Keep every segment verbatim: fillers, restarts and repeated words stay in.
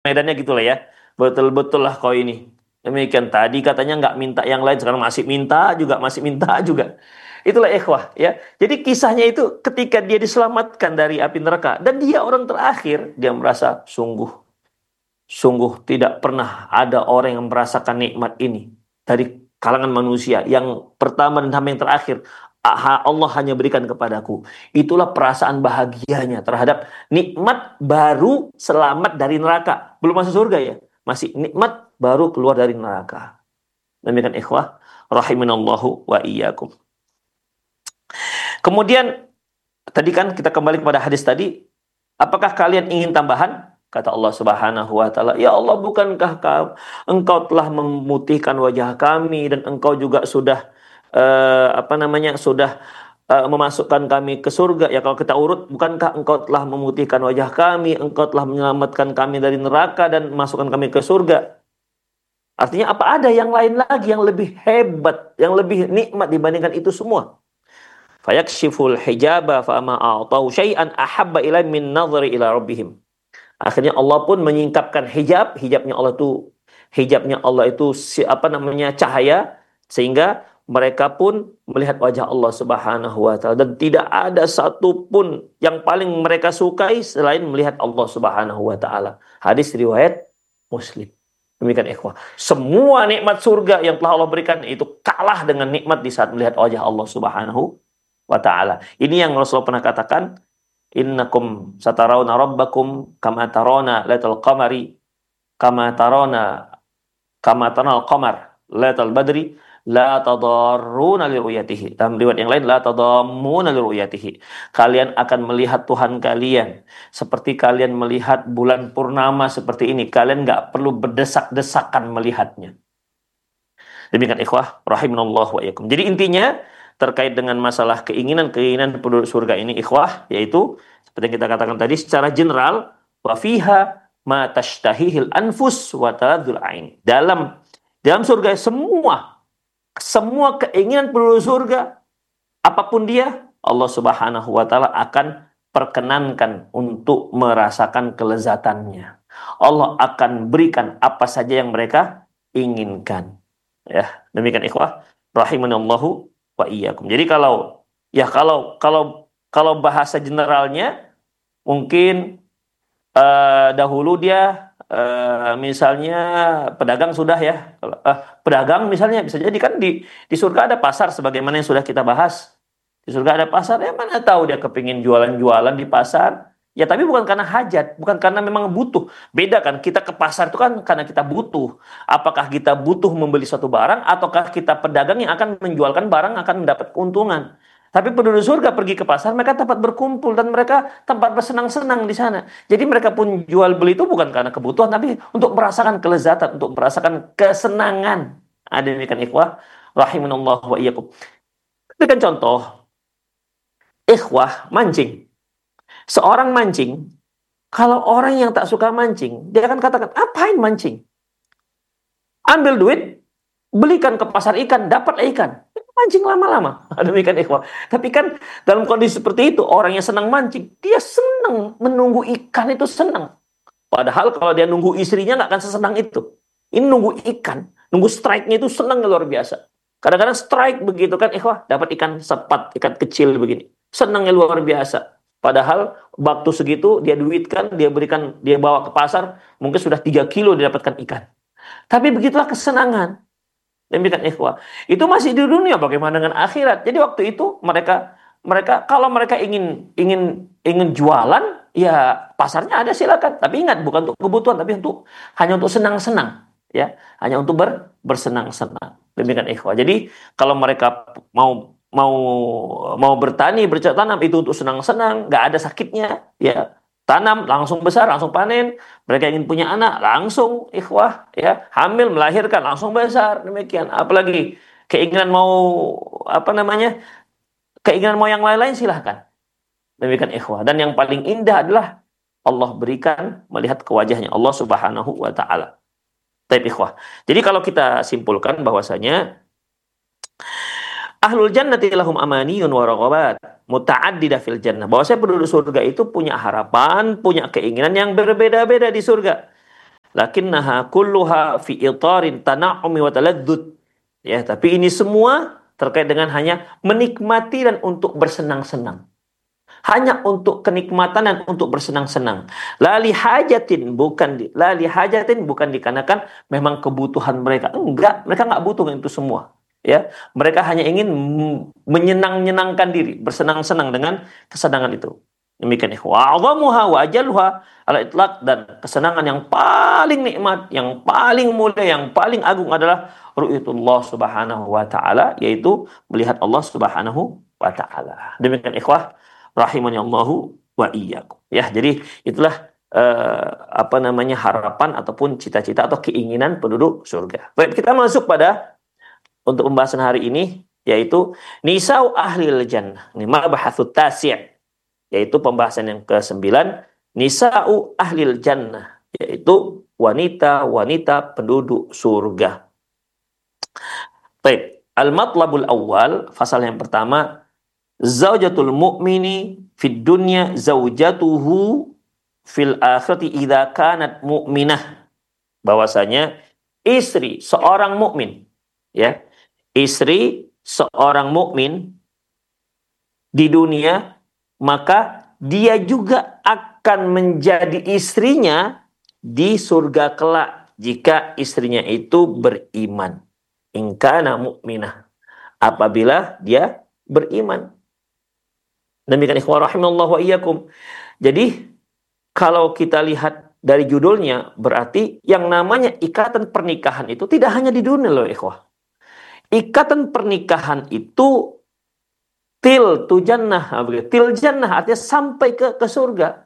medannya gitulah ya. Betul-betul lah kau ini. Demikian tadi katanya nggak minta yang lain, sekarang masih minta juga, masih minta juga. Itulah ikhwah ya. Jadi kisahnya itu ketika dia diselamatkan dari api neraka dan dia orang terakhir, dia merasa sungguh sungguh tidak pernah ada orang yang merasakan nikmat ini dari kalangan manusia. Yang pertama dan sampai yang terakhir, Allah hanya berikan kepadaku. Itulah perasaan bahagianya terhadap nikmat baru selamat dari neraka. Belum masuk surga ya. Masih nikmat baru keluar dari neraka. Demikian ikhwah. Rahiminallahu wa iyyakum. Kemudian, tadi kan kita kembali kepada hadis tadi. Apakah kalian ingin tambahan? Kata Allah Subhanahu wa taala, "Ya Allah, bukankah Engkau telah memutihkan wajah kami dan Engkau juga sudah uh, apa namanya? sudah uh, memasukkan kami ke surga." Ya kalau kita urut, bukankah Engkau telah memutihkan wajah kami, Engkau telah menyelamatkan kami dari neraka dan masukkan kami ke surga? Artinya apa ada yang lain lagi yang lebih hebat, yang lebih nikmat dibandingkan itu semua? Fayakshiful hijaba fa ma a'tahu syai'an ahabba ilai min nadhari ila rabbihim. Akhirnya Allah pun menyingkapkan hijab, hijabnya Allah itu hijabnya Allah itu si, apa namanya cahaya, sehingga mereka pun melihat wajah Allah Subhanahu wa taala dan tidak ada satupun yang paling mereka sukai selain melihat Allah Subhanahu wa taala. Hadis riwayat Muslim. Demikian ikhwah. Semua nikmat surga yang telah Allah berikan itu kalah dengan nikmat di saat melihat wajah Allah Subhanahu wa taala. Ini yang Rasulullah pernah katakan, innakum satarawna rabbakum kama tarawna lailatal qamari kama tarawna kama tarawna al-qamar lailatal badri la tadarruna li ru'yatihi. Dalam riwayat yang lain, la tadammuna li ru'yatihi. Kalian akan melihat Tuhan kalian seperti kalian melihat bulan purnama seperti ini. Kalian nggak perlu berdesak-desakan melihatnya. Demikian ikhwah rahimanallahu wa iyyakum. Jadi intinya terkait dengan masalah keinginan-keinginan penduduk surga ini ikhwah, yaitu seperti yang kita katakan tadi secara general, wa fiha ma tashtahihil anfus wa taladul ain. Dalam dalam surga semua semua keinginan penduduk surga apapun dia, Allah Subhanahu wa taala akan perkenankan untuk merasakan kelezatannya. Allah akan berikan apa saja yang mereka inginkan. Ya, demikian ikhwah rahimanallahu wa iyyakum. Jadi kalau ya kalau kalau kalau bahasa generalnya mungkin uh, dahulu dia uh, misalnya pedagang sudah ya. Uh, pedagang misalnya bisa jadi kan di di surga ada pasar sebagaimana yang sudah kita bahas. Di surga ada pasar, ya mana tahu dia kepingin jualan-jualan di pasar. Ya tapi bukan karena hajat, bukan karena memang butuh. Beda kan, kita ke pasar itu kan karena kita butuh. Apakah kita butuh membeli suatu barang, ataukah kita pedagang yang akan menjualkan barang akan mendapat keuntungan. Tapi penduduk surga pergi ke pasar, mereka tempat berkumpul dan mereka tempat bersenang-senang di sana. Jadi mereka pun jual beli itu bukan karena kebutuhan, tapi untuk merasakan kelezatan, untuk merasakan kesenangan. Ada demikian ikhwah, rahimanallah wa iyyakum. Berikan contoh, ikhwah mancing. Seorang mancing, kalau orang yang tak suka mancing, dia akan katakan, apain mancing? Ambil duit, belikan ke pasar ikan, dapat ikan. Mancing lama-lama. Demikian ikhwah. Tapi kan dalam kondisi seperti itu, orang yang senang mancing, dia senang menunggu ikan itu senang. Padahal kalau dia nunggu istrinya nggak akan sesenang itu. Ini nunggu ikan, nunggu strike-nya itu senang luar biasa. Kadang-kadang strike begitu kan, ikhwah, dapat ikan sepat, ikan kecil begini. Senangnya luar biasa. Padahal waktu segitu dia duitkan, dia berikan, dia bawa ke pasar, mungkin sudah tiga kilo dia dapatkan ikan. Tapi begitulah kesenangan. Demikian ikhwah. Itu masih di dunia, bagaimana dengan akhirat? Jadi waktu itu mereka mereka kalau mereka ingin ingin ingin jualan, ya pasarnya ada silakan. Tapi ingat, bukan untuk kebutuhan, tapi untuk hanya untuk senang-senang, ya, hanya untuk ber, bersenang-senang. Demikian ikhwah. Jadi kalau mereka mau mau mau bertani, bercocok tanam itu untuk senang-senang, nggak ada sakitnya, ya tanam langsung besar, langsung panen. Mereka ingin punya anak, langsung ikhwah, ya hamil, melahirkan, langsung besar. Demikian. Apalagi keinginan mau apa namanya, keinginan mau yang lain-lain silahkan. Demikian ikhwah. Dan yang paling indah adalah Allah berikan melihat ke wajahnya Allah Subhanahu wa taala. Baik ikhwah. Jadi kalau kita simpulkan bahwasanya ahlul jannati lahum amaniyun wa raghabat muta'addidah fil jannah. Bahwasanya penduduk surga itu punya harapan, punya keinginan yang berbeda-beda di surga. lakinnaha kulluha fi itarin tana'umi wa taladzud. Ya, tapi ini semua terkait dengan hanya menikmati dan untuk bersenang-senang. Hanya untuk kenikmatan dan untuk bersenang-senang. La li hajatin, bukan di, la li hajatin bukan dikarenakan memang kebutuhan mereka. Enggak, mereka enggak butuh itu semua. Ya, mereka hanya ingin menyenang-nyenangkan diri, bersenang-senang dengan kesenangan itu. Demikian ikhwah. A'zamuha wa ajalha ala itlaq, dan kesenangan yang paling nikmat, yang paling mulia, yang paling agung adalah ru'yatullah subhanahu wa ta'ala, yaitu melihat Allah subhanahu wa ta'ala. Demikian ikhwah rahimani Allahu wa iyyakum. Ya, jadi itulah uh, apa namanya harapan ataupun cita-cita atau keinginan penduduk surga. Baik, kita masuk pada untuk pembahasan hari ini, yaitu nisa'u ahlil jannah. Ini mabahatsut tasi', yaitu pembahasan yang kesembilan, nisa'u ahlil jannah, yaitu wanita-wanita penduduk surga. Baik, al-matlabul awal, fasal yang pertama, zaujatul mu'mini fid dunya zaujatuhu fil akhirati idza kanat mu'minah. Bahwasanya istri seorang mukmin, ya, istri seorang mukmin di dunia, maka dia juga akan menjadi istrinya di surga kelak jika istrinya itu beriman. In kana mu'minah, apabila dia beriman. Demikian ikhwah rahimallahu wa iyyakum. Jadi kalau kita lihat dari judulnya, berarti yang namanya ikatan pernikahan itu tidak hanya di dunia loh ikhwah. Ikatan pernikahan itu til tu jannah, til jannah artinya sampai ke ke surga.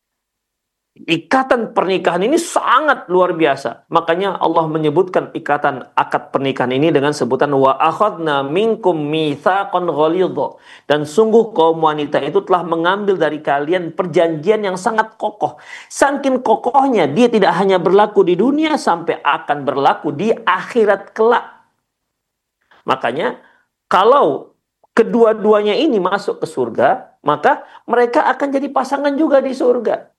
Ikatan pernikahan ini sangat luar biasa. Makanya Allah menyebutkan ikatan akad pernikahan ini dengan sebutan wa akhadna minkum mitsaqan ghalidha. Dan sungguh kaum wanita itu telah mengambil dari kalian perjanjian yang sangat kokoh. Saking kokohnya dia tidak hanya berlaku di dunia, sampai akan berlaku di akhirat kelak. Makanya kalau kedua-duanya ini masuk ke surga, maka mereka akan jadi pasangan juga di surga.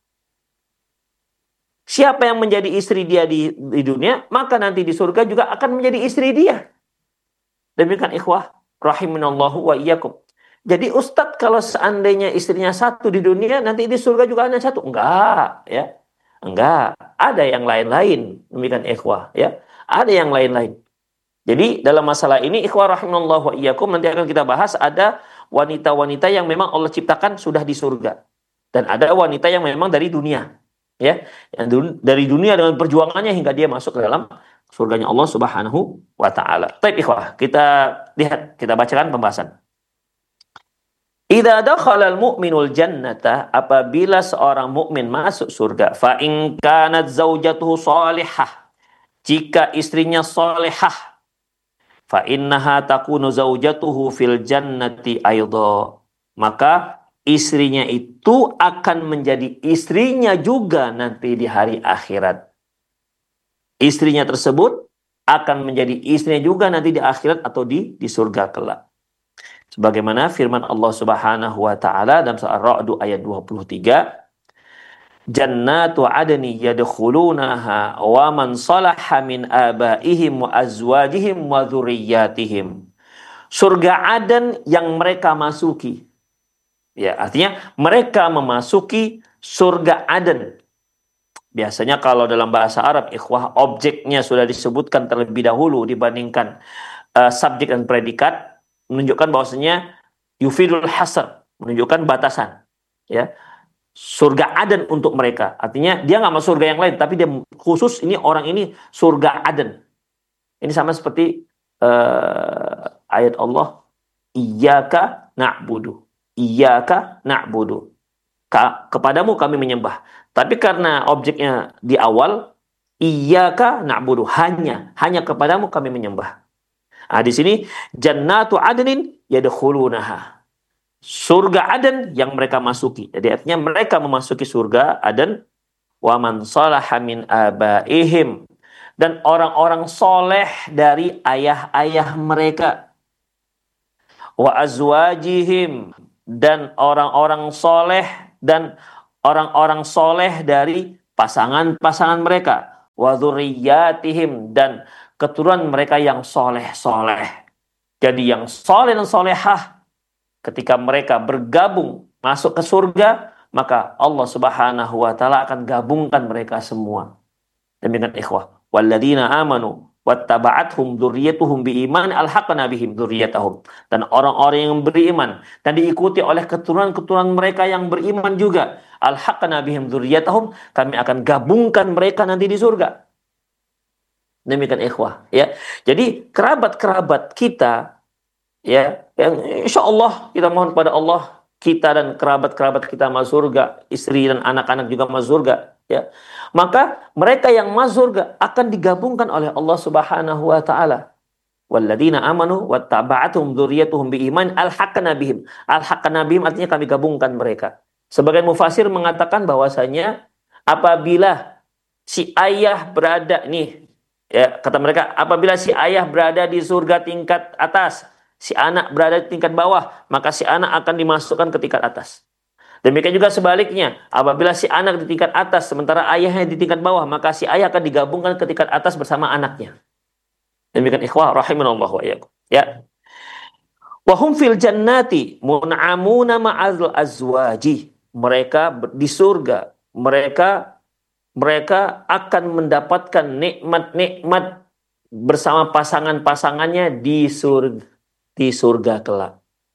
Siapa yang menjadi istri dia di, di dunia, maka nanti di surga juga akan menjadi istri dia. Demikian ikhwah rahimanallahu wa iyyakum. Jadi ustadz kalau seandainya istrinya satu di dunia, nanti di surga juga hanya satu. Enggak, ya. Enggak, ada yang lain-lain. Demikian ikhwah, ya. Ada yang lain-lain. Jadi dalam masalah ini ikhwah rahimanallahu wa iyyakum, nanti akan kita bahas, ada wanita-wanita yang memang Allah ciptakan sudah di surga. Dan ada wanita yang memang dari dunia. Ya, yang dari dunia dengan perjuangannya hingga dia masuk ke dalam surganya Allah Subhanahu wa taala. Baik ikhwah, kita lihat, kita bacakan pembahasan. Idza dakhala al-mu'minul jannata, apabila seorang mukmin masuk surga, fa in kanat zaujatuhu salihah, jika istrinya salihah, fa innaha takunu zaujatuhu fil jannati aidha, maka istrinya itu akan menjadi istrinya juga nanti di hari akhirat. Istrinya tersebut akan menjadi istrinya juga nanti di akhirat atau di di surga kelak. Sebagaimana firman Allah Subhanahu wa taala dalam surah Ar-Ra'd ayat dua puluh tiga, Jannatu adni yadkhulunaha wa man salaha min abaihim wa azwajihim wa dzurriyyatihim. Surga Aden yang mereka masuki. Ya, artinya mereka memasuki surga Aden. Biasanya kalau dalam bahasa Arab, ikhwah, objeknya sudah disebutkan terlebih dahulu dibandingkan uh, subjek dan predikat, menunjukkan bahwasanya yufidul hasr, menunjukkan batasan. Ya, surga Aden untuk mereka. Artinya dia nggak masuk surga yang lain, tapi dia khusus ini orang ini surga Aden. Ini sama seperti uh, ayat Allah, iyyaka na'budu. Iyyaka na'budu. Ka, kepadamu kami menyembah. Tapi karena objeknya di awal, iyyaka na'budu, hanya hanya kepadamu kami menyembah. Nah, di sini jannatu adnin yadkhulunaha. Surga Aden yang mereka masuki. Jadi artinya mereka memasuki surga Aden, wa man salaha min abaihim, dan orang-orang soleh dari ayah-ayah mereka, wa azwajihim, dan orang-orang soleh dan orang-orang soleh dari pasangan-pasangan mereka, wa dzurriyyatihim, dan keturunan mereka yang soleh-soleh. Jadi yang soleh dan solehah, ketika mereka bergabung masuk ke surga, maka Allah Subhanahu wa taala akan gabungkan mereka semua. Demikian ikhwah. Walladzina amanu wattaba'athum dzurriyyatuhum biiman alhaqna bihim dzurriyyatahum. Dan orang-orang yang beriman dan diikuti oleh keturunan-keturunan mereka yang beriman juga, alhaqna bihim dzurriyyatahum, kami akan gabungkan mereka nanti di surga. Demikian ikhwah, ya. Jadi kerabat-kerabat kita, ya, yang insya Allah kita mohon pada Allah, kita dan kerabat-kerabat kita masuk surga, istri dan anak-anak juga masuk surga, ya. Maka mereka yang masuk surga akan digabungkan oleh Allah Subhanahu wa taala. Walladzina amanu wattaba'athum dzurriyyatuhum biiman alhaqna bihim. Alhaqna bihim artinya kami gabungkan mereka. Sebagian mufasir mengatakan bahwasanya apabila si ayah berada nih, ya, kata mereka, apabila si ayah berada di surga tingkat atas, si anak berada di tingkat bawah, maka si anak akan dimasukkan ke tingkat atas. Demikian juga sebaliknya, apabila si anak di tingkat atas sementara ayahnya di tingkat bawah, maka si ayah akan digabungkan ke tingkat atas bersama anaknya. Demikian ikhwah rahimanallahu wa iyyakum. Ya. Wa hum fil jannati mun'amuna ma'al azwaji. Mereka di surga, mereka mereka akan mendapatkan nikmat-nikmat bersama pasangan-pasangannya di surga, di surga kelak.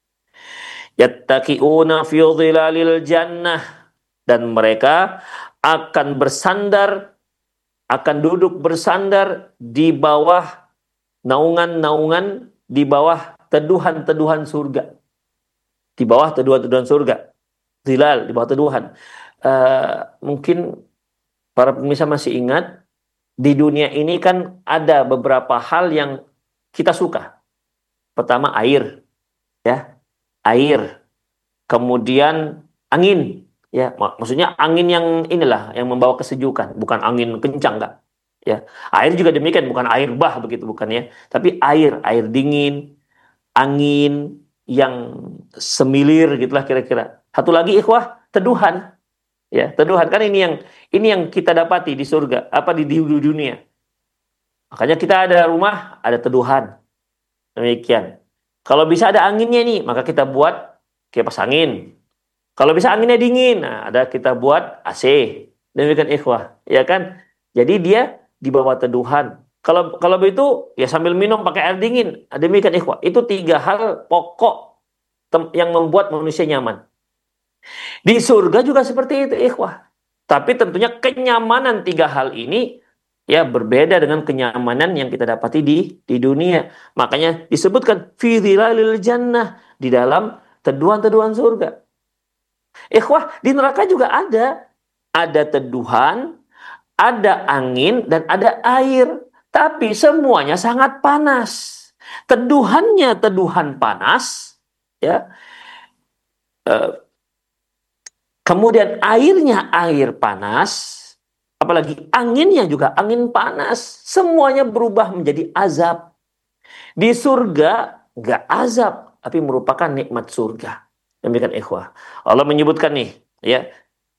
Yattaqi'una fi dhilalil jannah, dan mereka akan bersandar, akan duduk bersandar di bawah naungan-naungan, di bawah teduhan-teduhan surga. Di bawah teduhan-teduhan surga. Dhilal, di bawah teduhan. Uh, mungkin para pemirsa masih ingat, di dunia ini kan ada beberapa hal yang kita suka. Pertama air, ya. Air, kemudian angin, ya, maksudnya angin yang inilah yang membawa kesejukan, bukan angin kencang, enggak, ya. Air juga demikian, bukan air bah begitu, bukan, ya, tapi air, air dingin, angin yang semilir gitulah kira-kira. Satu lagi ikhwah, teduhan, ya, teduhan kan ini yang ini yang kita dapati di surga, apa di, di dunia. Makanya kita ada rumah, ada teduhan, demikian. Kalau bisa ada anginnya nih, maka kita buat kipas angin. Kalau bisa anginnya dingin, nah ada kita buat A C. Demikian ikhwah, ya kan? Jadi dia di bawah teduhan. Kalau kalau begitu ya sambil minum pakai air dingin. Demikian ikhwah. Itu tiga hal pokok yang membuat manusia nyaman. Di surga juga seperti itu ikhwah. Tapi tentunya kenyamanan tiga hal ini ya berbeda dengan kenyamanan yang kita dapati di di dunia. Makanya disebutkan fi dhilalil jannah, di dalam teduhan-teduhan surga. Ikhwah, di neraka juga ada. Ada teduhan, ada angin, dan ada air. Tapi semuanya sangat panas. Teduhannya teduhan panas, ya. Uh, kemudian airnya air panas. Apalagi anginnya juga angin panas. Semuanya berubah menjadi azab. Di surga nggak azab, tapi merupakan nikmat surga. Demikian ikhwah. Allah menyebutkan nih, ya.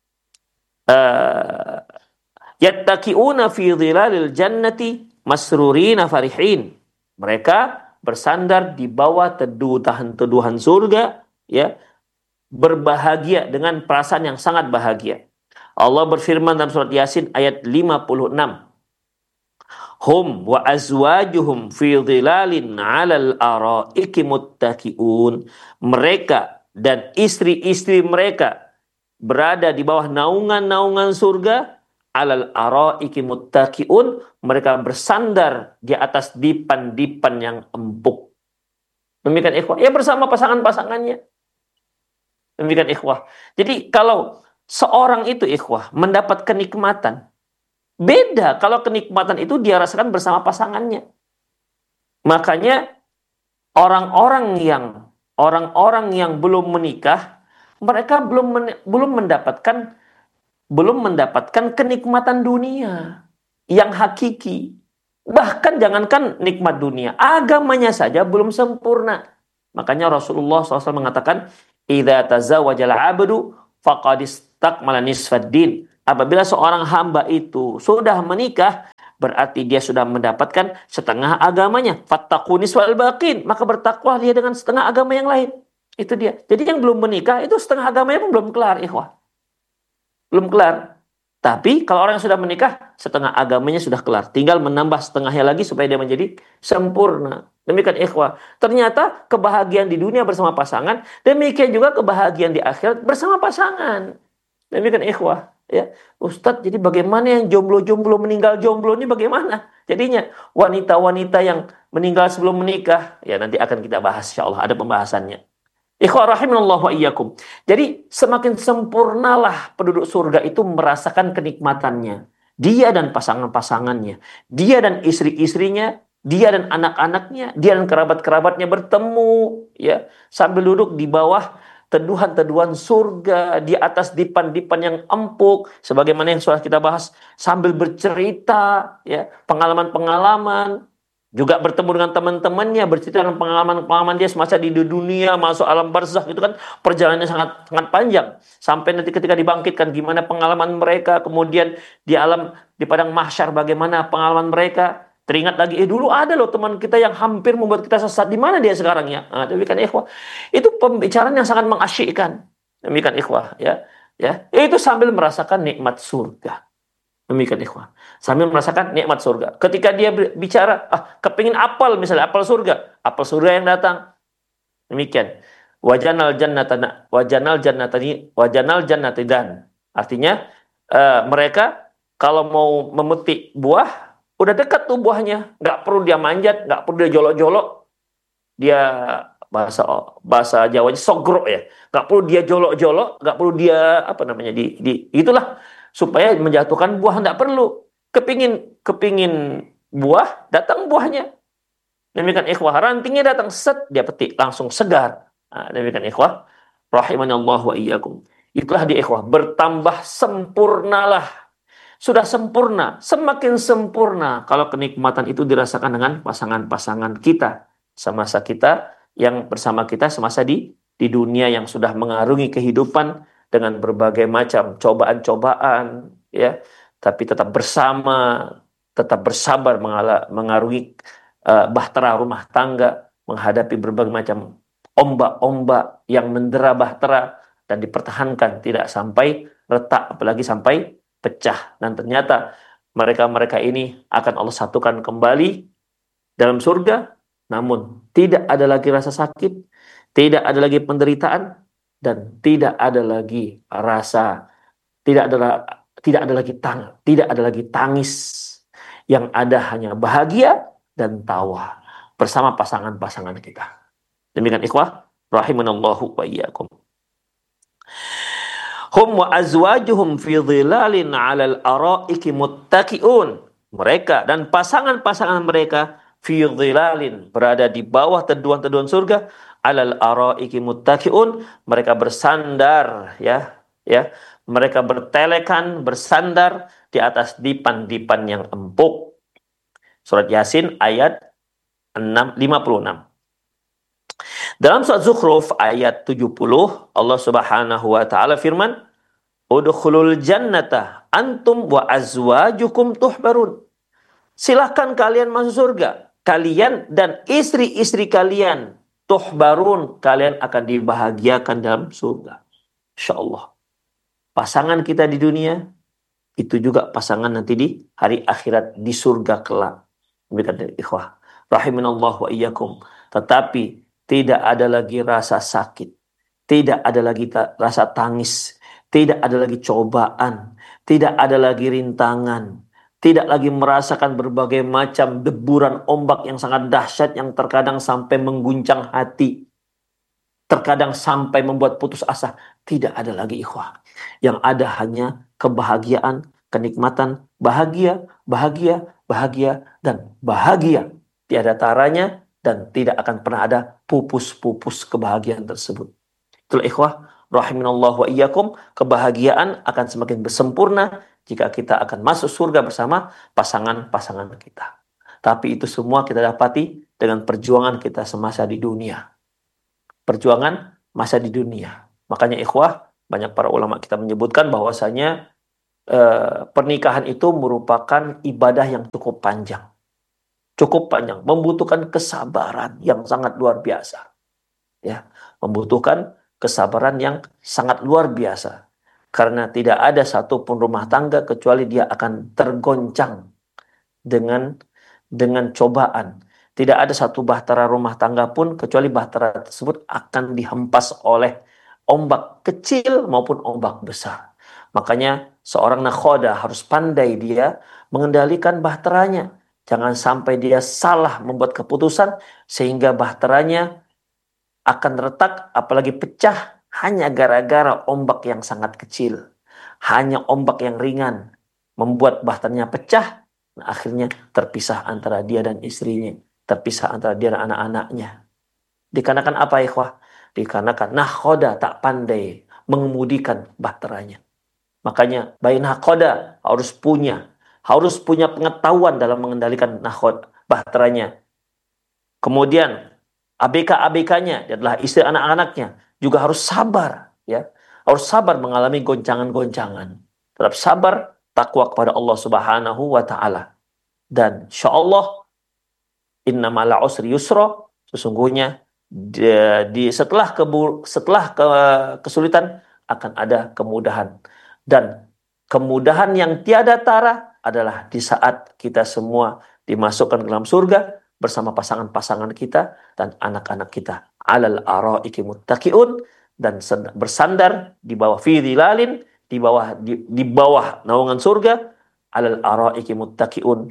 Uh, Yattaqi'una fi dhilalil jannati masrurina farihin. Mereka bersandar di bawah teduhan-teduhan surga, ya, berbahagia dengan perasaan yang sangat bahagia. Allah berfirman dalam surat Yasin ayat lima puluh enam. Hum wa azwajuhum fi dhilalin 'alal araiki muttaqiun. Mereka dan istri-istri mereka berada di bawah naungan-naungan surga, 'alal araiki muttaqiun, mereka bersandar di atas dipan-dipan yang empuk. Demikian ikhwah, ya bersama pasangan-pasangannya. Demikian ikhwah. Jadi kalau seorang itu ikhwah mendapat kenikmatan, beda kalau kenikmatan itu dia rasakan bersama pasangannya. Makanya orang-orang yang orang-orang yang belum menikah, mereka belum men, belum mendapatkan belum mendapatkan kenikmatan dunia yang hakiki. Bahkan jangankan nikmat dunia, agamanya saja belum sempurna. Makanya Rasulullah shallallahu alaihi wasallam mengatakan, "Idza tazawwajal 'abdu faqad istakmala nisfad din." Apabila seorang hamba itu sudah menikah, berarti dia sudah mendapatkan setengah agamanya. Fattaqunis wal baqin, maka bertakwa dia dengan setengah agama yang lain. Itu dia. Jadi yang belum menikah itu setengah agamanya pun belum kelar, ikhwah. Belum kelar. Tapi kalau orang yang sudah menikah, setengah agamanya sudah kelar. Tinggal menambah setengahnya lagi supaya dia menjadi sempurna. Demikian ikhwah. Ternyata kebahagiaan di dunia bersama pasangan, demikian juga kebahagiaan di akhirat bersama pasangan. Demikian ikhwah. Ya, Ustadz, jadi bagaimana yang jomblo-jomblo meninggal jomblo ini bagaimana? Jadinya wanita-wanita yang meninggal sebelum menikah, ya nanti akan kita bahas insya Allah, ada pembahasannya. Ikhwah rahimanallah wa iyyakum. Jadi semakin sempurnalah penduduk surga itu merasakan kenikmatannya. Dia dan pasangan-pasangannya, dia dan istri-istrinya, dia dan anak-anaknya, dia dan kerabat-kerabatnya bertemu, ya, sambil duduk di bawah teduhan-teduhan surga, di atas dipan-dipan yang empuk, sebagaimana yang sudah kita bahas, sambil bercerita, ya, pengalaman-pengalaman. Juga bertemu dengan teman-temannya, bercerita dengan pengalaman-pengalaman dia semasa di dunia, masuk alam barzakh, itu kan perjalanannya sangat sangat panjang. Sampai nanti ketika dibangkitkan gimana pengalaman mereka, kemudian di alam di padang mahsyar bagaimana pengalaman mereka. Teringat lagi, eh dulu ada loh teman kita yang hampir membuat kita sesat, di mana dia sekarang ya? Nah, demikian ikhwah. Itu pembicaraan yang sangat mengasyikkan. Demikian ikhwah, ya. Ya, itu sambil merasakan nikmat surga. Demikian ikhwah. Sambil merasakan nikmat surga. Ketika dia bicara, ah, kepingin apel misalnya, apel surga. Apel surga yang datang. Demikian. Wajanal jannatana, wajanal jannatani, wajanal jannatidan. Artinya, uh, mereka kalau mau memetik buah, udah dekat tuh buahnya. Nggak perlu dia manjat, nggak perlu dia jolok-jolok. Dia, bahasa bahasa Jawanya sogro ya. Nggak perlu dia jolok-jolok, nggak perlu dia, apa namanya, di, di itulah. Supaya menjatuhkan buah, tidak perlu. Kepingin kepingin buah, datang buahnya. Demikian ikhwah. Rantingnya datang, set, dia petik. Langsung segar. Nah, demikian ikhwah. Rahimanallah wa iyyakum. Itulah di ikhwah. Bertambah sempurnalah. Sudah sempurna. Semakin sempurna kalau kenikmatan itu dirasakan dengan pasangan-pasangan kita. Semasa kita, yang bersama kita semasa di, di dunia yang sudah mengarungi kehidupan dengan berbagai macam cobaan-cobaan, ya, tapi tetap bersama, tetap bersabar mengarungi uh, bahtera rumah tangga, menghadapi berbagai macam ombak-ombak yang mendera bahtera dan dipertahankan tidak sampai retak, apalagi sampai pecah. Dan ternyata mereka-mereka ini akan Allah satukan kembali dalam surga, namun tidak ada lagi rasa sakit, tidak ada lagi penderitaan, dan tidak ada lagi rasa, tidak ada tidak ada lagi tang, tidak ada lagi tangis. Yang ada hanya bahagia dan tawa bersama pasangan-pasangan kita. Demikian ikhwah rahimanallahu wa iyyakum. Hum wa azwajuhum fi dhilalin 'alal ara'iki muttaqi'un. Mereka dan pasangan-pasangan mereka fi dhilalin, berada di bawah teduhan-teduhan surga, alal araiki muttaqiun, mereka bersandar, ya, ya, mereka bertelekan, bersandar di atas dipan-dipan yang empuk. Surat Yasin ayat lima puluh enam. Dalam surat Zukhruf ayat tujuh puluh, Allah Subhanahu wa taala firman, "Udkhulul jannata antum wa azwajukum tuhbarun." Silahkan kalian masuk surga, kalian dan istri-istri kalian, tuhbarun, kalian akan dibahagiakan dalam surga. Insyaallah. Pasangan kita di dunia, itu juga pasangan nanti di hari akhirat di surga kelak. Demikian ikhwah. Rahimanallah wa iyyakum. Tetapi tidak ada lagi rasa sakit. Tidak ada lagi ta- rasa tangis. Tidak ada lagi cobaan. Tidak ada lagi rintangan. Tidak lagi merasakan berbagai macam deburan ombak yang sangat dahsyat yang terkadang sampai mengguncang hati. Terkadang sampai membuat putus asa. Tidak ada lagi ikhwah. Yang ada hanya kebahagiaan, kenikmatan, bahagia, bahagia, bahagia, dan bahagia. Tiada taranya dan tidak akan pernah ada pupus-pupus kebahagiaan tersebut. Itulah ikhwah, rahimanallah wa iyyakum, kebahagiaan akan semakin bersempurna jika kita akan masuk surga bersama pasangan-pasangan kita. Tapi itu semua kita dapati dengan perjuangan kita semasa di dunia. Perjuangan masa di dunia. Makanya ikhwah, banyak para ulama kita menyebutkan bahwasanya eh, pernikahan itu merupakan ibadah yang cukup panjang. Cukup panjang, membutuhkan kesabaran yang sangat luar biasa. Ya, membutuhkan kesabaran yang sangat luar biasa. Karena tidak ada satupun rumah tangga kecuali dia akan tergoncang dengan dengan cobaan. Tidak ada satu bahtera rumah tangga pun kecuali bahtera tersebut akan dihempas oleh ombak kecil maupun ombak besar. Makanya seorang nakhoda harus pandai dia mengendalikan bahteranya. Jangan sampai dia salah membuat keputusan sehingga bahteranya akan retak, apalagi pecah hanya gara-gara ombak yang sangat kecil. Hanya ombak yang ringan membuat bahteranya pecah. Nah, akhirnya terpisah antara dia dan istrinya, terpisah antara dia dan anak-anaknya. Dikarenakan apa, ikhwah? Dikarenakan nakhoda tak pandai mengemudikan bahteranya. Makanya bayi nakhoda harus punya, harus punya pengetahuan dalam mengendalikan nakhoda bahteranya. Kemudian A B K-A B K-nya adalah istri anak-anaknya juga harus sabar, ya. Harus sabar mengalami goncangan-goncangan. Tetap sabar, takwa kepada Allah Subhanahu wa taala. Dan insyaallah innamal usri yusra, sesungguhnya di, di setelah kebu, setelah ke, kesulitan akan ada kemudahan. Dan kemudahan yang tiada tara adalah di saat kita semua dimasukkan ke dalam surga bersama pasangan-pasangan kita dan anak-anak kita. Alal araiki muttaqiun, dan bersandar di bawah fi dhilalin, di bawah di, di bawah naungan surga. Alal araiki muttaqiun,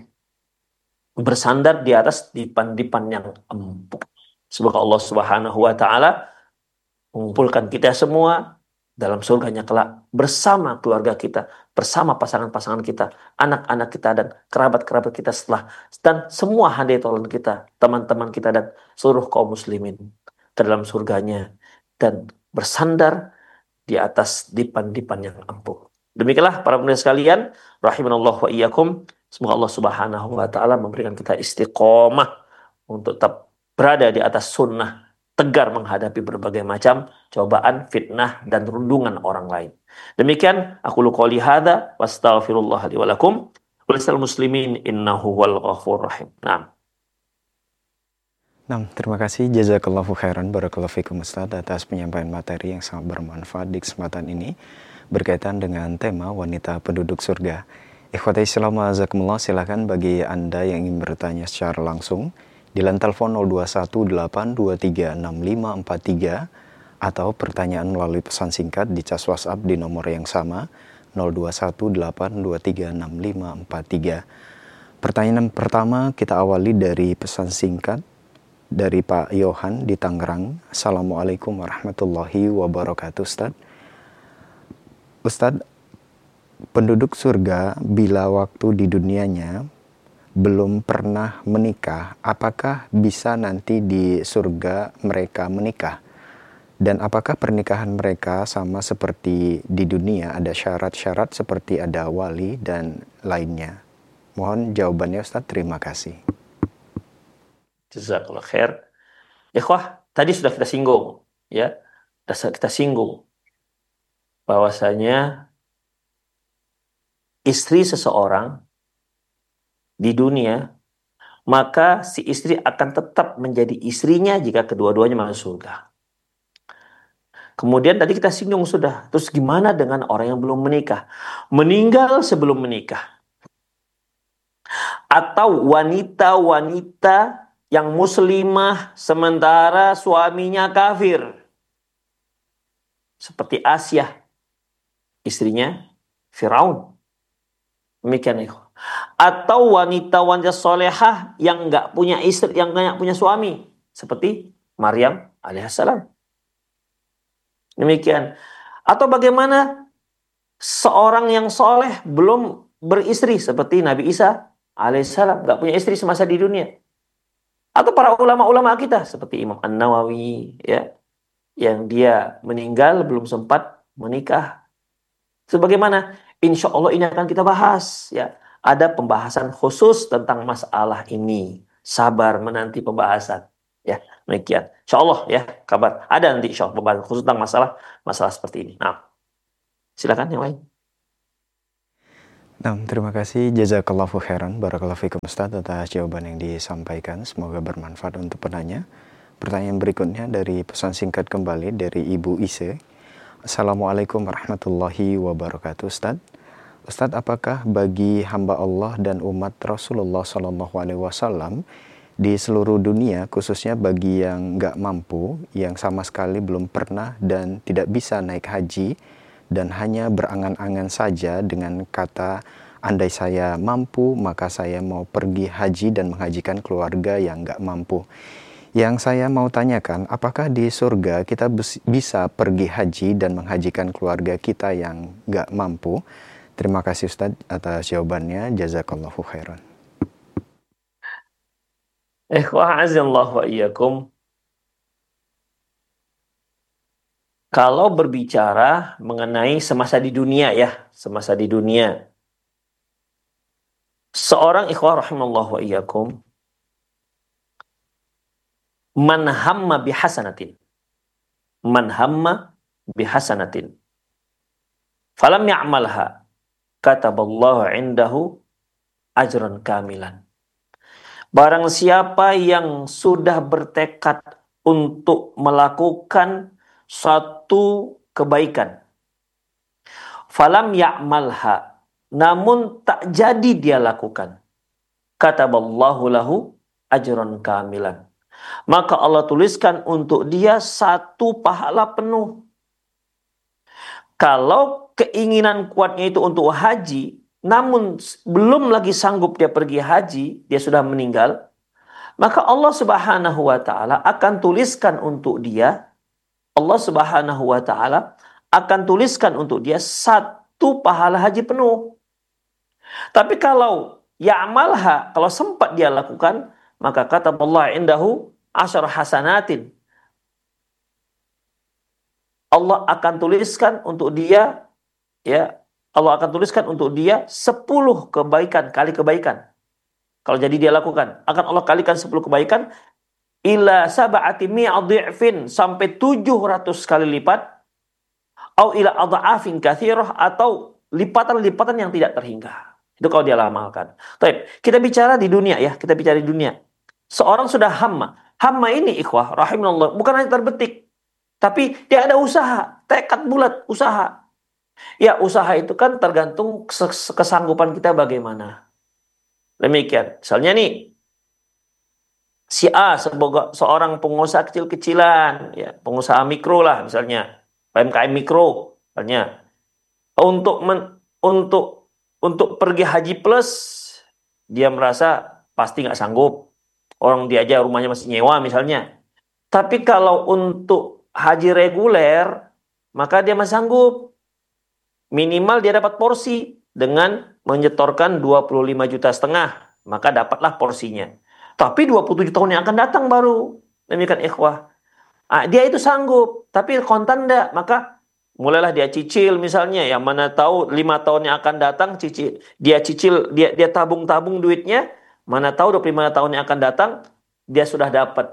bersandar di atas dipan-dipan yang empuk. Semoga Allah Subhanahu wa taala mengumpulkan kita semua dalam surganya kelak bersama keluarga kita, bersama pasangan-pasangan kita, anak-anak kita dan kerabat-kerabat kita setelah, dan semua handai tolong kita, teman-teman kita dan seluruh kaum muslimin ke dalam surganya dan bersandar di atas dipan-dipan yang empuk. Demikianlah para pemirsa sekalian, rahimanallah wa iyyakum. Semoga Allah Subhanahu wa taala memberikan kita istiqomah untuk tetap berada di atas sunnah, tegar menghadapi berbagai macam cobaan, fitnah dan rundungan orang lain. Demikian aku qouli hadza wastaghfirullah li wa lakum wa lisal muslimin innahu wal ghafurur rahim. Naam. Nah, terima kasih jazakallahu khairan barakallahu fikum Ustaz atas penyampaian materi yang sangat bermanfaat di kesempatan ini berkaitan dengan tema wanita penduduk surga. Ikhwati Islam azakumullah, silakan bagi Anda yang ingin bertanya secara langsung di line telepon nol dua satu delapan dua tiga enam lima empat tiga atau pertanyaan melalui pesan singkat di cas WhatsApp di nomor yang sama nol dua satu delapan dua tiga enam lima empat tiga. Pertanyaan pertama kita awali dari pesan singkat dari Pak Yohan di Tangerang. Assalamualaikum warahmatullahi wabarakatuh Ustaz. Ustaz, penduduk surga bila waktu di dunianya belum pernah menikah, apakah bisa nanti di surga mereka menikah? Dan apakah pernikahan mereka sama seperti di dunia, ada syarat-syarat seperti ada wali dan lainnya? Mohon jawabannya Ustaz, terima kasih. Jazakallah khair. Ikhwah, tadi sudah kita singgung, ya. Sudah kita singgung bahwasanya istri seseorang di dunia, maka si istri akan tetap menjadi istrinya jika kedua-duanya masuk surga. Kemudian tadi kita singgung sudah, terus gimana dengan orang yang belum menikah? Meninggal sebelum menikah. Atau wanita-wanita yang muslimah sementara suaminya kafir. Seperti Asyah, istrinya Firaun. Demikian itu. Atau wanita-wanita solehah yang nggak punya istri, yang nggak punya suami. Seperti Maryam alaihissalam. Demikian. Atau bagaimana seorang yang soleh belum beristri. Seperti Nabi Isa alaihissalam. Nggak punya istri semasa di dunia. Atau para ulama-ulama kita seperti Imam An-Nawawi, ya, yang dia meninggal belum sempat menikah. Sebagaimana insya Allah ini akan kita bahas, ya, ada pembahasan khusus tentang masalah ini. Sabar menanti pembahasan, ya, demikian. Insya Allah, ya, kabar ada nanti insya Allah pembahasan khusus tentang masalah masalah seperti ini. Nah, silakan yang lain. Nah, terima kasih jazakallahu khairan barakallahu fikum Ustaz atas jawaban yang disampaikan. Semoga bermanfaat untuk penanya. Pertanyaan berikutnya dari pesan singkat kembali dari Ibu Ise. Assalamualaikum warahmatullahi wabarakatuh Ustaz. Ustaz, apakah bagi hamba Allah dan umat Rasulullah Shallallahu Alaihi Wasallam di seluruh dunia, khususnya bagi yang nggak mampu, yang sama sekali belum pernah dan tidak bisa naik haji, dan hanya berangan-angan saja dengan kata, andai saya mampu maka saya mau pergi haji dan menghajikan keluarga yang nggak mampu. Yang saya mau tanyakan, apakah di surga kita bisa pergi haji dan menghajikan keluarga kita yang nggak mampu? Terima kasih Ustadz atas jawabannya. Jazakallahu khairan. Ikhwah azallahu wa iyyakum. Kalau berbicara mengenai semasa di dunia ya, semasa di dunia. Seorang ikhwah rahimallahu wa iyyakum, man hamma bihasanatin. Man hamma bihasanatin. Falam ya'malha. Kataballahu indahu ajran kamilan. Barang siapa yang sudah bertekad untuk melakukan suatu kebaikan, falam ya'malha, namun tak jadi dia lakukan, kataballahu lahu ajran kamilan, maka Allah tuliskan untuk dia satu pahala penuh. Kalau keinginan kuatnya itu untuk haji, namun belum lagi sanggup dia pergi haji, dia sudah meninggal, maka Allah Subhanahu wa taala akan tuliskan untuk dia, Allah Subhanahu wa taala akan tuliskan untuk dia satu pahala haji penuh. Tapi kalau ya'malha, kalau sempat dia lakukan, maka kata Allah indahu asyar hasanatin. Allah akan tuliskan untuk dia, ya, Allah akan tuliskan untuk dia sepuluh kebaikan, kali kebaikan. Kalau jadi dia lakukan, akan Allah kalikan sepuluh kebaikan ila sab'ati mi'adhi'fin, sampai tujuh ratus kali lipat, au ila adha'afin katsirah, atau lipatan-lipatan yang tidak terhingga. Itu kalau dia amalkan. Baik, kita bicara di dunia ya, kita bicara di dunia. Seorang sudah hamma. Hamma ini ikhwah rahimallah bukan hanya terbetik, tapi dia ada usaha, tekad bulat, usaha. Ya, usaha itu kan tergantung kesanggupan kita bagaimana. Demikian. Misalnya nih, si A sebagai seorang pengusaha kecil-kecilan, ya, pengusaha mikro lah misalnya, P M K M mikro, misalnya, untuk men, untuk untuk pergi haji plus, dia merasa pasti nggak sanggup. Orang dia aja rumahnya masih nyewa misalnya. Tapi kalau untuk haji reguler, maka dia masih sanggup. Minimal dia dapat porsi dengan menyetorkan dua puluh lima juta setengah, maka dapatlah porsinya. Tapi dua puluh tujuh tahun yang akan datang baru. Demikian ikhwah. Ah, dia itu sanggup, tapi kontan enggak, maka mulailah dia cicil misalnya, yang mana tahu lima tahun yang akan datang cicil, dia cicil, dia dia tabung-tabung duitnya, mana tahu dua puluh lima tahun yang akan datang dia sudah dapat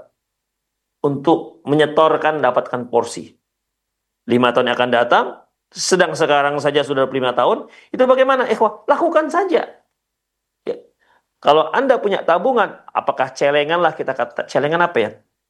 untuk menyetorkan, dapatkan porsi. lima tahun yang akan datang, sedang sekarang saja sudah dua puluh lima tahun, itu bagaimana ikhwah? Lakukan saja. Ya. Kalau Anda punya tabungan, apakah celengan lah, kita kata celengan apa ya?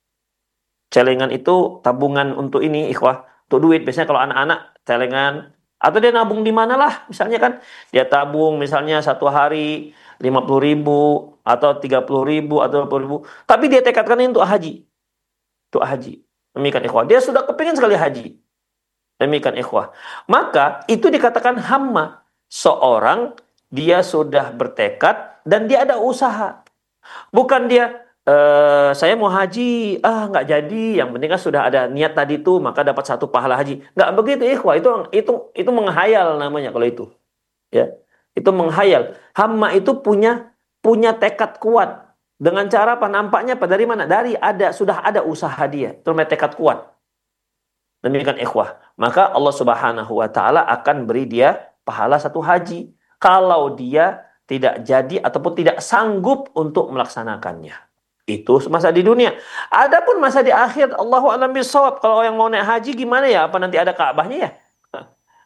Celengan itu tabungan untuk ini ikhwah, untuk duit. Biasanya kalau anak-anak celengan, atau dia nabung di mana lah, misalnya kan dia tabung misalnya satu hari lima puluh ribu atau tiga puluh ribu atau dua puluh ribu, tapi dia tekadkan ini untuk haji, untuk haji. Demikian ikhwah, dia sudah kepingin sekali haji. Demikian ikhwah, maka itu dikatakan hamma. Seorang dia sudah bertekad dan dia ada usaha, bukan dia Uh, saya mau haji, ah nggak jadi. Yang penting kan sudah ada niat tadi tuh, maka dapat satu pahala haji. Nggak begitu, ikhwah. Itu itu itu menghayal namanya kalau itu. Ya, itu menghayal. Hamma itu punya punya tekad kuat. Dengan cara apa? Nampaknya apa? Dari mana? Dari ada sudah ada usaha dia. Terus tekad kuat. Demikian ikhwah. Maka Allah Subhanahu Wa Taala akan beri dia pahala satu haji kalau dia tidak jadi ataupun tidak sanggup untuk melaksanakannya. Itu masa di dunia. Adapun masa di akhir, Allahu a'lam bishawab. Kalau yang mau naik haji gimana ya? Apa nanti ada Ka'bahnya ya?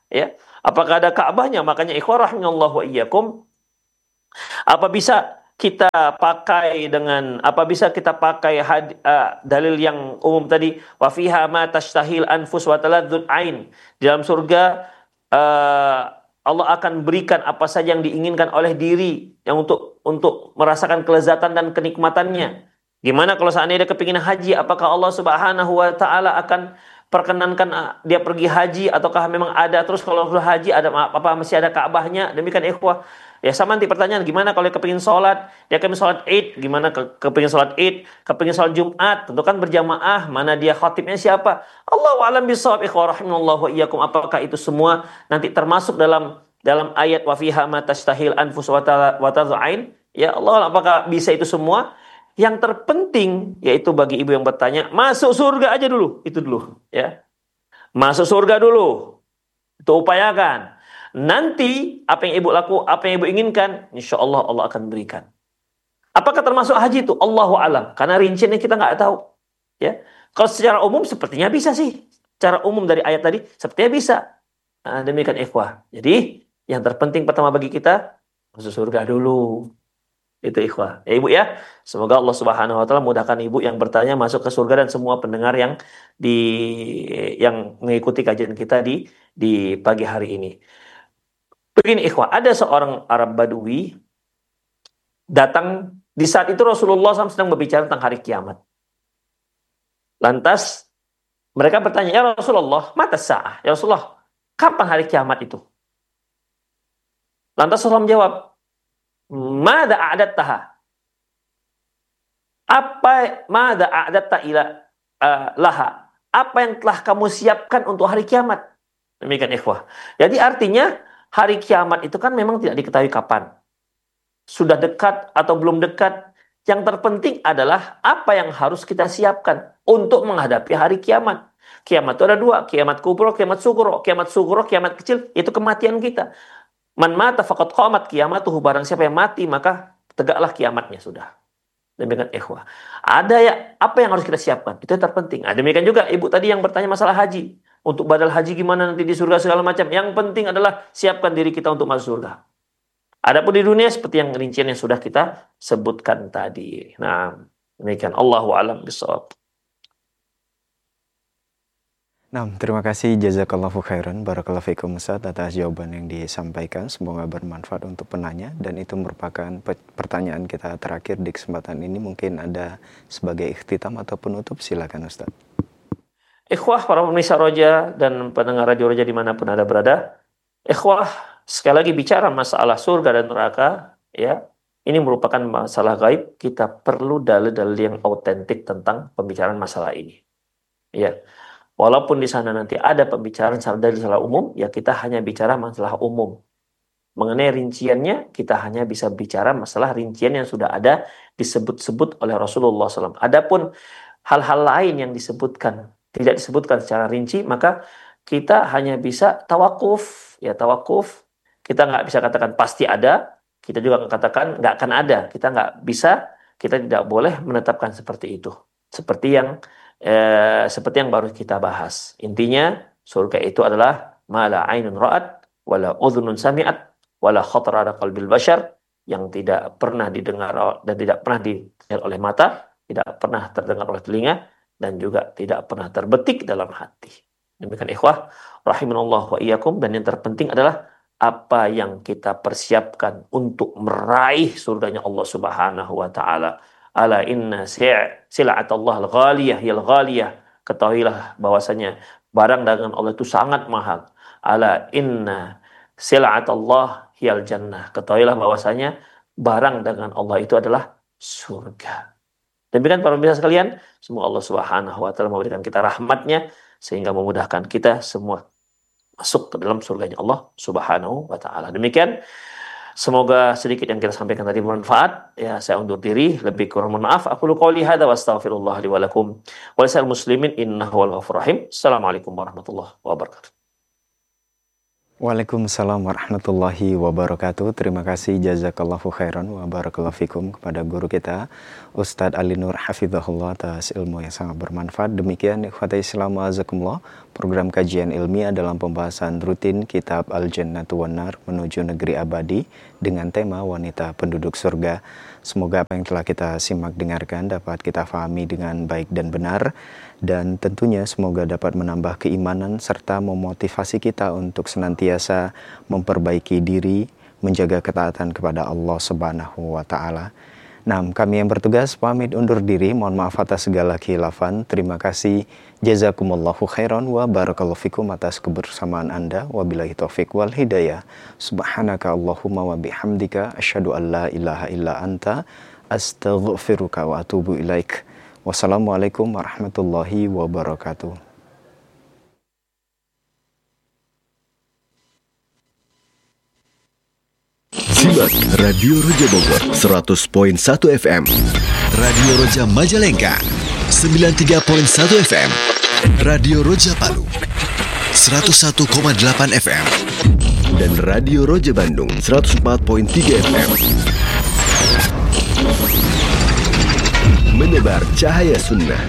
Ya, apakah ada Ka'bahnya? Makanya ikhwah rahimallahu wa iyyakum, apa bisa kita pakai dengan apa bisa kita pakai had, uh, dalil yang umum tadi, wa fiha ma tashtahil anfus wa taladzut ain. Di dalam surga uh, Allah akan berikan apa saja yang diinginkan oleh diri yang untuk untuk merasakan kelezatan dan kenikmatannya. Gimana kalau seandainya dia kepingin haji, apakah Allah Subhanahu wa taala akan perkenankan uh, dia pergi haji, ataukah memang ada terus kalau sudah haji ada apa masih ada Ka'bahnya? Demikian ikhwah. Ya sama nanti pertanyaan, gimana kalau dia kepingin sholat, dia kepingin sholat id, gimana ke, kepingin sholat id, kepingin sholat Jumat, tentu kan berjamaah, mana dia khatibnya siapa? Allahu a'lam bishawab, ikhwah rahimallahu wa iyyakum. Apakah itu semua nanti termasuk dalam dalam ayat wa fiha ma tastahil anfus wa tad'ain? Ya Allah, apakah bisa itu semua? Yang terpenting yaitu bagi ibu yang bertanya, masuk surga aja dulu, itu dulu, ya. Masuk surga dulu. Itu upayakan. Nanti apa yang ibu laku, apa yang ibu inginkan, insya Allah Allah akan berikan. Apakah termasuk haji itu? Allahu alam. Karena rinciannya kita nggak tahu. Ya, kalau secara umum sepertinya bisa sih. Secara umum dari ayat tadi sepertinya bisa. Nah, demikian ikhwah. Jadi yang terpenting pertama bagi kita masuk surga dulu. Itu ikhwah. Ya ibu ya. Semoga Allah Subhanahu wa taala mudahkan ibu yang bertanya masuk ke surga dan semua pendengar yang di yang mengikuti kajian kita di di pagi hari ini. Begini ikhwah, ada seorang Arab Badui datang di saat itu Rasulullah shallallahu alaihi wasallam sedang berbicara tentang hari kiamat. Lantas mereka bertanya, ya Rasulullah, mata sa'ah? Ya Rasulullah, kapan hari kiamat itu? Lantas Rasulullah menjawab, mada a'adattaha? Apa mada a'adatta ila uh, laha? Apa yang telah kamu siapkan untuk hari kiamat? Demikian ikhwah. Jadi artinya hari kiamat itu kan memang tidak diketahui kapan. Sudah dekat atau belum dekat. Yang terpenting adalah apa yang harus kita siapkan untuk menghadapi hari kiamat. Kiamat itu ada dua. Kiamat kubro, kiamat sugro. Kiamat sugro, kiamat kecil. Itu kematian kita. Man mata faqad qamat qiyamatuhu. Barang siapa yang mati, maka tegaklah kiamatnya sudah. Demikian ikhwah. Ada ya, apa yang harus kita siapkan? Itu yang terpenting. Nah, demikian juga ibu tadi yang bertanya masalah haji. Untuk badal haji gimana nanti di surga segala macam. Yang penting adalah siapkan diri kita untuk masuk surga. Adapun di dunia seperti yang rincian yang sudah kita sebutkan tadi. Nah, demikian. Allahu a'lam bishawab. Nah, terima kasih jazakallahu khairan barakallahu fikum Ustaz atas jawaban yang disampaikan. Semoga bermanfaat untuk penanya dan itu merupakan pertanyaan kita terakhir di kesempatan ini. Mungkin ada sebagai ikhtitam atau penutup, silakan Ustaz. Ikhwah para pemirsa Roja dan pendengar Radio Roja dimanapun Anda berada. Ikhwah, sekali lagi bicara masalah surga dan neraka, ya. Ini merupakan masalah gaib. Kita perlu dalil-dalil yang autentik tentang pembicaraan masalah ini. Ya. Walaupun di sana nanti ada pembicaraan dari masalah umum, ya kita hanya bicara masalah umum. Mengenai rinciannya, kita hanya bisa bicara masalah rincian yang sudah ada disebut-sebut oleh Rasulullah shallallahu alaihi wasallam. Adapun hal-hal lain yang disebutkan, tidak disebutkan secara rinci, maka kita hanya bisa tawakuf. Ya tawakuf, kita nggak bisa katakan pasti ada, kita juga nggak katakan nggak akan ada. Kita nggak bisa, kita tidak boleh menetapkan seperti itu. Seperti yang Eh, seperti yang baru kita bahas. Intinya surga itu adalah mala ainun ra'at wala udhunun sami'at wala khatara ala qalbil bashar, yang tidak pernah didengar dan tidak pernah dilihat oleh mata, tidak pernah terdengar oleh telinga, dan juga tidak pernah terbetik dalam hati. Demikian ikhwah rahimanallah wa iyyakum. Dan yang terpenting adalah apa yang kita persiapkan untuk meraih surganya Allah Subhanahu wa taala. Ala inna sil'atullah al-ghaliyah yal ghaliyah. Ketahuilah bahwasanya barang dagangan Allah itu sangat mahal. Ala inna sil'atullah yal jannah. Ketahuilah bahwasanya barang dagangan Allah itu adalah surga. Demikian para pemirsa sekalian, semoga Allah Subhanahu wa taala memberikan kita rahmatnya sehingga memudahkan kita semua masuk ke dalam surganya Allah Subhanahu wa taala. Demikian, semoga sedikit yang kita sampaikan tadi bermanfaat. Ya, saya undur diri. Lebih kurang mohon maaf. Aku qouli hadza wa astaghfirullah li wa lakum wa lisal muslimin innahu wal ghafurur rahim. Assalamualaikum warahmatullahi wabarakatuh. Waalaikumsalam warahmatullahi wabarakatuh. Terima kasih jazakallahu khairan wa barakallahu fikum kepada guru kita Ustadz Ali Nur Hafizahullah atas ilmu yang sangat bermanfaat. Demikian ikhwata Islam azakumullah, program kajian ilmiah dalam pembahasan rutin kitab Al-Jannatu wan Nar menuju negeri abadi dengan tema wanita penduduk surga. Semoga apa yang telah kita simak dengarkan dapat kita fahami dengan baik dan benar, dan tentunya semoga dapat menambah keimanan serta memotivasi kita untuk senantiasa memperbaiki diri, menjaga ketaatan kepada Allah Subhanahu wa taala. Nah, kami yang bertugas pamit undur diri. Mohon maaf atas segala khilafan. Terima kasih. Jazakumullahu khairan wa barakallahu fikum atas kebersamaan Anda. Wabillahi taufik wal hidayah. Subhanaka Allahumma wa bihamdika asyhadu an la ilaha illa anta astaghfiruka wa atubu ilaik. Wassalamualaikum warahmatullahi wabarakatuh. Simak Radio Roja Bogor seratus koma satu F M, Radio Roja Majalengka sembilan puluh tiga koma satu F M, Radio Roja Palu seratus satu koma delapan F M, dan Radio Roja Bandung seratus empat koma tiga F M. Menebar cahaya sunnah.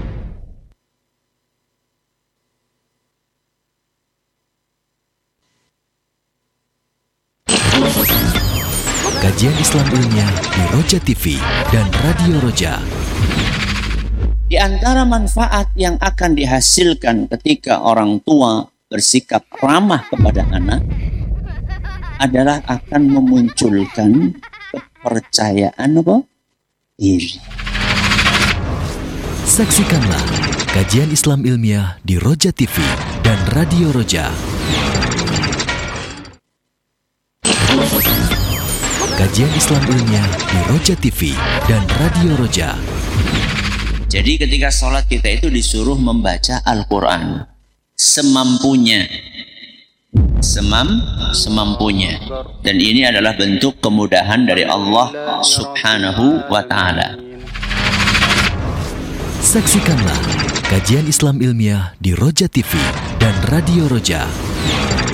Kajian Islam ilmiah di Roja T V dan Radio Roja. Di antara manfaat yang akan dihasilkan ketika orang tua bersikap ramah kepada anak adalah akan memunculkan kepercayaan apa? Diri. Saksikanlah kajian Islam ilmiah di Roja T V dan Radio Roja. Kajian Islam ilmiah di Roja T V dan Radio Roja. Jadi ketika sholat kita itu disuruh membaca Al-Quran semampunya, semam semampunya, dan ini adalah bentuk kemudahan dari Allah Subhanahu wa Ta'ala. Saksikanlah kajian Islam ilmiah di Roja T V dan Radio Roja.